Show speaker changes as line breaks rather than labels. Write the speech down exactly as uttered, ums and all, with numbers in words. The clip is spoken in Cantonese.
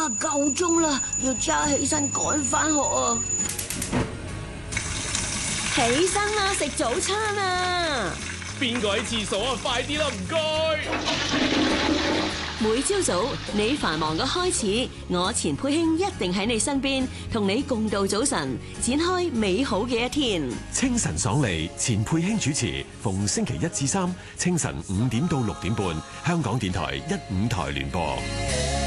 夠鐘啦，要即刻起身趕返學啊！起身啦，食早餐啊！
邊個喺廁所啊？快啲啦，唔該！
每朝早你繁忙嘅開始，我錢佩卿一定喺你身邊，同你共度早晨，展開美好嘅一天。
清晨爽利，錢佩卿主持，逢星期一至三清晨五點到六點半，香港電台一五台聯播。